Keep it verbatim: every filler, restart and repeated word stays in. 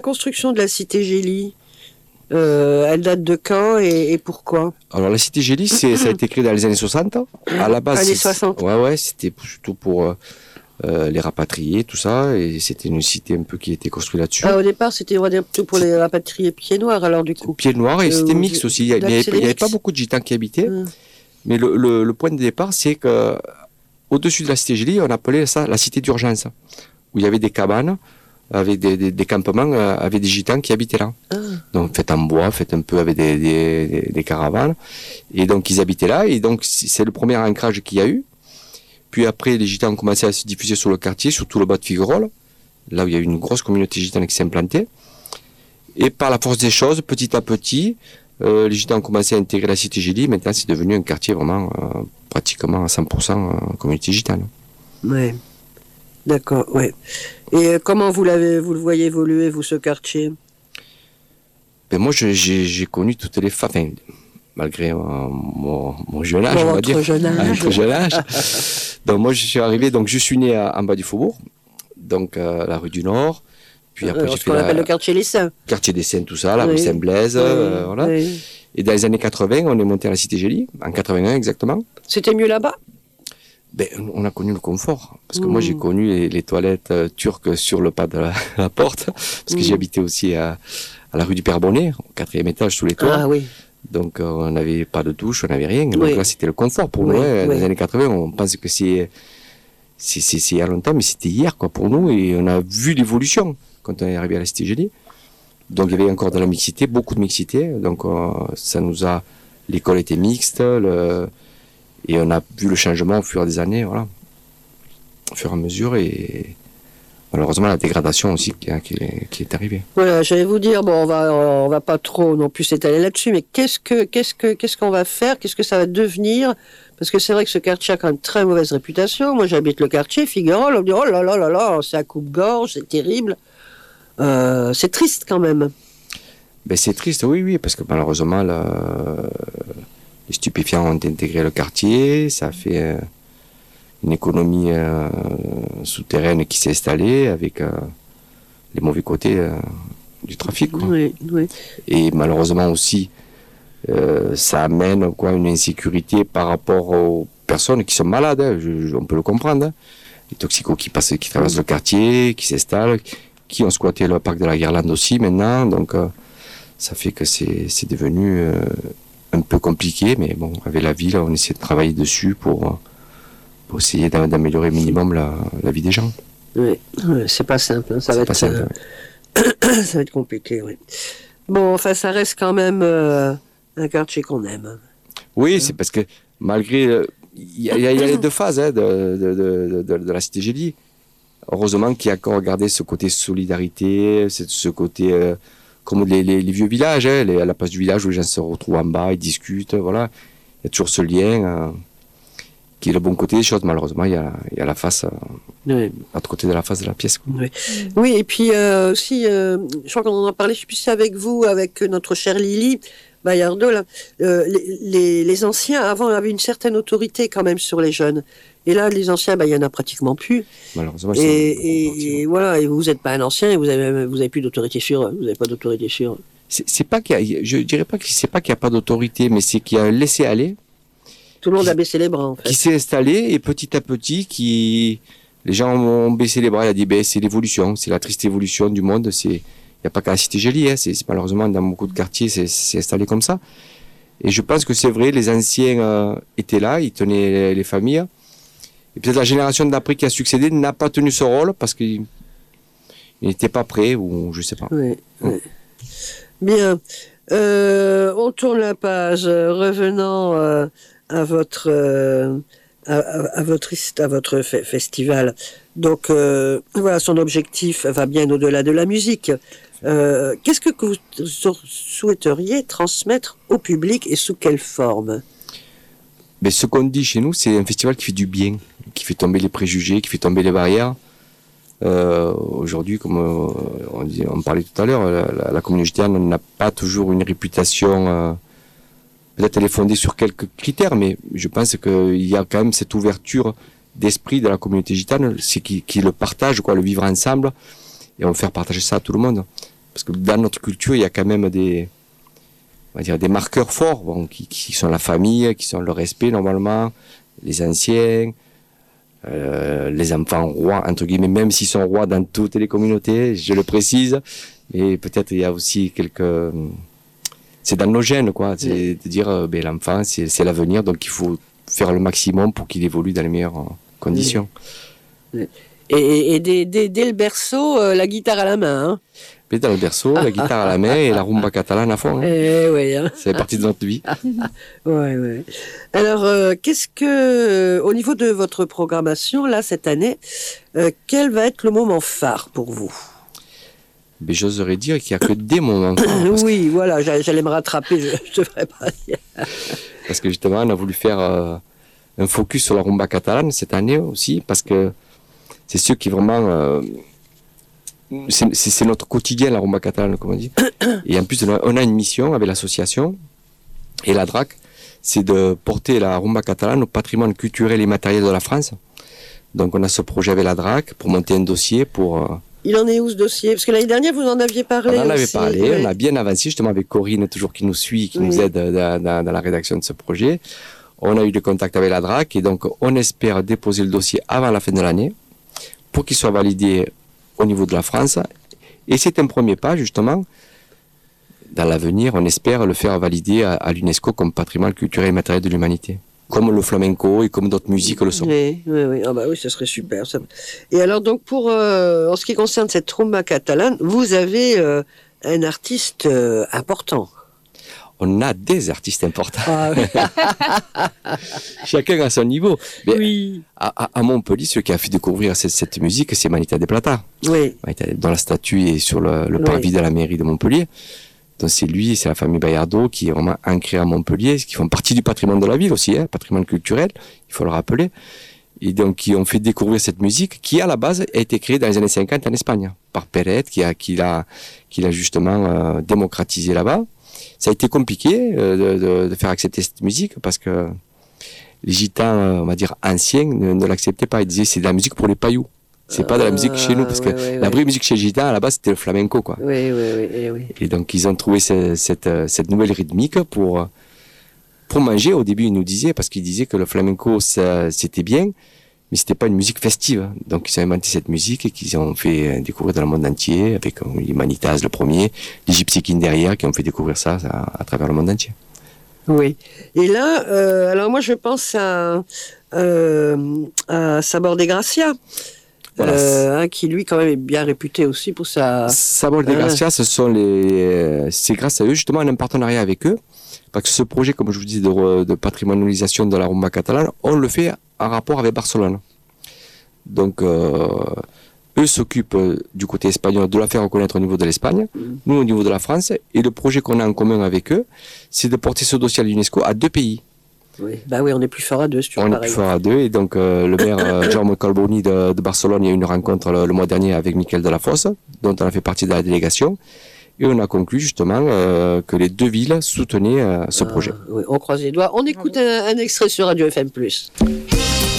La construction de la cité Gély, euh, elle date de quand et, et pourquoi? Alors la cité Gély, c'est, ça a été créé dans les années soixante. À la base, années soixante. Ouais, ouais, c'était surtout pour euh, euh, les rapatriés, tout ça, et c'était une cité un peu qui était construite là-dessus. Ah, au départ, c'était on va dire, plutôt pour les rapatriés pieds noirs, alors du coup. Pieds noirs, et Euh, c'était ou- mixte aussi. Il n'y avait, il y avait pas beaucoup de gitans qui habitaient, Hum. mais le, le, le point de départ, c'est que au-dessus de la cité Gély, on appelait ça la cité d'urgence, où il y avait des cabanes avec des, des, des campements euh, avec des gitans qui habitaient là. Ah. Donc faites en bois, faites un peu avec des, des, des, des caravanes. Et donc ils habitaient là, et donc c'est le premier ancrage qu'il y a eu. Puis après, les gitans ont commencé à se diffuser sur le quartier, sur tout le bas de Figuerolles, là où il y a eu une grosse communauté gitane qui s'est implantée. Et par la force des choses, petit à petit, euh, les gitans ont commencé à intégrer la cité Gély. Maintenant, c'est devenu un quartier vraiment euh, pratiquement à cent pour cent euh, communauté gitane. Ouais. D'accord, ouais. Et euh, comment vous l'avez, vous le voyez évoluer, vous, ce quartier? Ben moi, je- j'ai j'ai connu toutes les femmes, enfin, malgré euh, mon, mon jeune âge, Bon, on va votre dire. jeune âge. Votre jeune âge. Donc moi, je suis arrivé, donc je suis né à- en bas du Faubourg, donc euh, la rue du Nord. Puis après, Euh, j'ai ce fait qu'on la appelle le quartier Les Saints. quartier des Seines, tout ça, la Oui. rue Saint-Blaise, Oui, euh, voilà. oui. Et dans les années quatre-vingts, on est monté à la cité Gély, en quatre-vingt-un exactement. C'était mieux là-bas? Ben, on a connu le confort, parce que Mmh. moi j'ai connu les, les toilettes euh, turques sur le pas de la, la porte, parce que Mmh. j'ai habité aussi à, à la rue du Père Bonnet, au quatrième étage sous les toits. Ah oui. Donc euh, on n'avait pas de douche, on n'avait rien. Donc Oui. là c'était le confort pour Oui, nous. Hein. Dans oui. les années quatre-vingts, on pense que c'est c'est c'est c'est il y a longtemps, mais c'était hier quoi pour nous, et on a vu l'évolution quand on est arrivé à la cité Gély. Donc il y avait encore de la mixité, beaucoup de mixité. Donc euh, ça nous a, l'école était mixte, le, et on a vu le changement au fur et des années, voilà, au fur et à mesure, et malheureusement la dégradation aussi qui, qui, est, qui est arrivée. Voilà, j'allais vous dire, bon, on va, on va pas trop non plus s'étaler là-dessus, mais qu'est-ce que, qu'est-ce que, qu'est-ce qu'on va faire? Qu'est-ce que ça va devenir? Parce que c'est vrai que ce quartier a quand même très mauvaise réputation. Moi, j'habite le quartier, Figuerolles, on me dit, oh là là là là, c'est à coupe-gorge, c'est terrible. Euh, c'est triste quand même. Ben, c'est triste, oui, oui, parce que malheureusement, la, les stupéfiants ont intégré le quartier, ça a fait euh, une économie euh, souterraine qui s'est installée avec euh, les mauvais côtés euh, du trafic. Quoi. Oui, oui. Et malheureusement aussi, euh, ça amène quoi, une insécurité par rapport aux personnes qui sont malades, hein, je, je, on peut le comprendre. Hein. Les toxicos qui passent, qui traversent le quartier, qui s'installent, qui ont squatté le parc de la Guirlande aussi maintenant, donc euh, ça fait que c'est, c'est devenu euh, un peu compliqué, mais bon, avec la ville, on essaie de travailler dessus pour, pour essayer d'améliorer au minimum la, la vie des gens. Oui, oui, c'est pas simple, hein, ça, c'est va pas être, simple, euh, ouais. Ça va être compliqué, oui. Bon, enfin, ça reste quand même euh, un quartier qu'on aime. Oui, c'est parce que malgré... Il euh, y, y, y a les deux phases hein, de, de, de, de, de la cité Gély. Heureusement qu'il y a encore regardé ce côté solidarité, ce côté euh, comme les, les, les vieux villages, hein, les, à la place du village où les gens se retrouvent en bas, ils discutent, voilà. Il y a toujours ce lien euh, qui est le bon côté des choses. Malheureusement, il y a, il y a la face, euh, oui. l'autre côté de la face de la pièce. Quoi. Oui. oui, et puis euh, aussi, euh, je crois qu'on en a parlé, je sais plus si c'est avec vous, avec notre chère Lily Bayardo, là, euh, les, les, les anciens avant avaient une certaine autorité quand même sur les jeunes. Et là, les anciens, bah, il y en a pratiquement plus. Malheureusement, et, et, et voilà, et vous n'êtes pas un ancien, et vous avez, vous avez plus d'autorité sur eux. Vous n'avez pas d'autorité sur eux. C'est, c'est pas qu'il y a, je dirais pas que c'est pas qu'il n'y a pas d'autorité, mais c'est qu'il y a un laisser-aller. Tout le monde qui, a baissé les bras, en fait. Qui s'est installé, et petit à petit, qui, les gens ont baissé les bras. Il a dit, ben, c'est l'évolution, c'est la triste évolution du monde. C'est, il n'y a pas qu'à la cité Gély, hein, c'est, c'est malheureusement dans beaucoup de quartiers, c'est, c'est installé comme ça. Et je pense que c'est vrai, les anciens euh, étaient là, ils tenaient les, les familles. Et peut-être la génération d'après qui a succédé n'a pas tenu ce rôle parce qu'il n'était pas prêt ou je sais pas. Oui, oui. Bien. Euh, on tourne la page. Revenant euh, à votre euh, à, à votre à votre festival. Donc euh, voilà, son objectif va bien au-delà de la musique. Euh, qu'est-ce que vous souhaiteriez transmettre au public et sous quelle forme? Mais ce qu'on dit chez nous, c'est un festival qui fait du bien, qui fait tomber les préjugés, qui fait tomber les barrières. Euh, aujourd'hui, comme euh, on, dit, on parlait tout à l'heure, la, la, la communauté gitane n'a pas toujours une réputation. Euh, peut-être elle est fondée sur quelques critères, mais je pense qu'il y a quand même cette ouverture d'esprit de la communauté gitane, c'est qui, qui le partage, quoi, le vivre ensemble, et on veut faire partager ça à tout le monde. parce que dans notre culture, il y a quand même des, on va dire, des marqueurs forts, bon, qui, qui sont la famille, qui sont le respect normalement, les anciens, euh, les enfants rois, entre guillemets, même s'ils sont rois dans toutes les communautés, je le précise, mais peut-être il y a aussi quelques... C'est dans nos gènes, quoi. C'est oui. de dire, euh, ben, l'enfant, c'est, c'est l'avenir, donc il faut faire le maximum pour qu'il évolue dans les meilleures euh, conditions. Oui. Et, et, et dès, dès, dès le berceau, euh, la guitare à la main, hein. Mais dans le berceau, la guitare à la main et la rumba catalane à fond. Hein. Eh oui, hein. C'est partie de notre vie. Ouais, ouais. Alors, euh, qu'est-ce que, au niveau de votre programmation, là, cette année, euh, quel va être le moment phare pour vous? Mais j'oserais dire qu'il n'y a que des moments forts. Oui, que... voilà, j'allais me rattraper, je ne devrais pas dire. Parce que justement, on a voulu faire euh, un focus sur la rumba catalane cette année aussi, parce que c'est sûr qui vraiment... Euh, c'est, c'est notre quotidien, la rumba catalane, comme on dit. Et en plus, on a une mission avec l'association et la D R A C, c'est de porter la rumba catalane au patrimoine culturel et matériel de la France. Donc on a ce projet avec la D R A C pour monter un dossier pour... Euh, Il en est où ce dossier? Parce que l'année dernière, vous en aviez parlé. On en avait aussi, parlé, oui. On a bien avancé, justement avec Corinne, toujours qui nous suit, qui oui. nous aide dans, dans, dans la rédaction de ce projet. On a eu des contacts avec la D R A C et donc on espère déposer le dossier avant la fin de l'année pour qu'il soit validé au niveau de la France. Et c'est un premier pas, justement. Dans l'avenir, on espère le faire valider à, à l'UNESCO comme patrimoine culturel et matériel de l'humanité. Comme le flamenco et comme d'autres musiques le sont. Oui, oui, oui. Ah bah oui, ce serait super. Ça. Et alors, donc, pour, euh, en ce qui concerne cette rumba catalane, vous avez euh, un artiste euh, important. On a des artistes importants. Ah, oui. Chacun à son niveau. Mais oui. À, à Montpellier, ce qui a fait découvrir cette, cette musique, c'est Manita de Plata. Oui. Manita, dont la statue est sur le, le parvis oui. de la mairie de Montpellier. Donc c'est lui, c'est la famille Bayardo qui est vraiment ancrée à Montpellier, qui font partie du patrimoine de la ville aussi, hein, patrimoine culturel, il faut le rappeler. Et donc qui ont fait découvrir cette musique qui à la base a été créée dans les années cinquante en Espagne par Peret, qui a, qui l'a, qui l'a justement euh, démocratisé là-bas. Ça a été compliqué euh, de, de, de faire accepter cette musique parce que les gitans, on va dire anciens, ne, ne l'acceptaient pas. Ils disaient c'est de la musique pour les pailloux. C'est pas de la musique chez nous, parce oui, que oui, la oui. vraie musique chez les gitans, à la base, c'était le flamenco, quoi. Oui, oui, oui, et oui. Et donc, ils ont trouvé ce, cette, cette nouvelle rythmique pour, pour manger. Au début, ils nous disaient, parce qu'ils disaient que le flamenco, ça, c'était bien, mais c'était pas une musique festive. Donc, ils ont inventé cette musique et qu'ils ont fait découvrir dans le monde entier, avec les Manitas, le premier, les Gypsy Kings derrière, qui ont fait découvrir ça à, à travers le monde entier. Oui. Et là, euh, alors moi, je pense à, euh, à Sabor de Gracia. Voilà. Euh, hein, qui lui quand même est bien réputé aussi pour sa... Sabor de Gracia, hein. ce sont les... c'est grâce à eux, justement, on a un partenariat avec eux, parce que ce projet, comme je vous dis, de, de patrimonialisation de la rumba catalane, on le fait en rapport avec Barcelone. Donc, euh, eux s'occupent du côté espagnol de la faire reconnaître au niveau de l'Espagne, mmh. nous au niveau de la France, et le projet qu'on a en commun avec eux, c'est de porter ce dossier à l'UNESCO à deux pays. Oui. Bah oui, on est plus fort à deux, c'est On pareil. est plus fort à deux, et donc euh, le maire euh, Jaume Colboni de, de Barcelone, il y a eu une rencontre le, le mois dernier avec Michael Delafosse, dont on a fait partie de la délégation, et on a conclu justement euh, que les deux villes soutenaient euh, ce ah, projet. Oui, on croise les doigts. On écoute un, un extrait sur Radio F M plus.